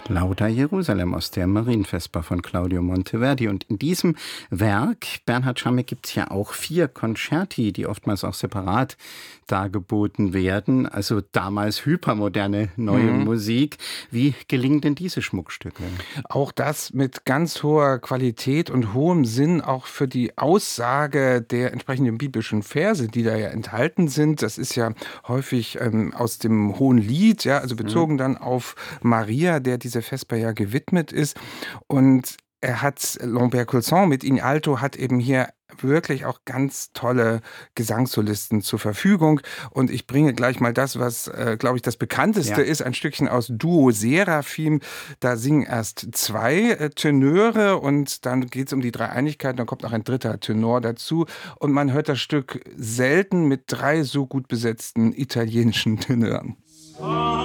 Lauda Jerusalem aus der Marienvesper von Claudio Monteverdi. Und in diesem Werk, Bernhard Schammek, gibt es ja auch 4 Concerti, die oftmals auch separat dargeboten werden. Also damals hypermoderne neue Musik. Wie gelingen denn diese Schmuckstücke? Auch das mit ganz hoher Qualität und hohem Sinn, auch für die Aussage der entsprechenden biblischen Verse, die da ja enthalten sind. Das ist ja häufig aus dem Hohen Lied, ja, also bezogen dann auf Maria, der diese Vesper ja gewidmet ist. Und er hat, Lambert-Wilson mit In Alto hat eben hier wirklich auch ganz tolle Gesangssolisten zur Verfügung. Und ich bringe gleich mal das, was, glaube ich, das bekannteste ist, ein Stückchen aus Duo Seraphim. Da singen erst 2 Tenöre und dann geht es um die Dreieinigkeit. Dann kommt noch ein 3. Tenor dazu. Und man hört das Stück selten mit 3 so gut besetzten italienischen Tenören.